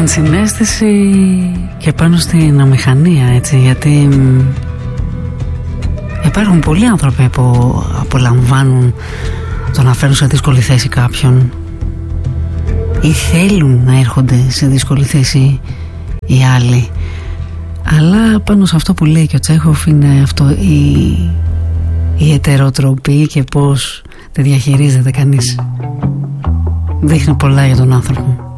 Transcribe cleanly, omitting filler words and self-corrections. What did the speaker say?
ενσυναίσθηση και πάνω στην αμηχανία, έτσι, γιατί υπάρχουν πολλοί άνθρωποι που απολαμβάνουν το να φέρουν σε δύσκολη θέση κάποιον ή θέλουν να έρχονται σε δύσκολη θέση οι άλλοι. Αλλά πάνω σε αυτό που λέει και ο Τσέχοφ είναι αυτό η ετεροτροπή και πώς τη διαχειρίζεται κανείς. Δείχνει πολλά για τον άνθρωπο.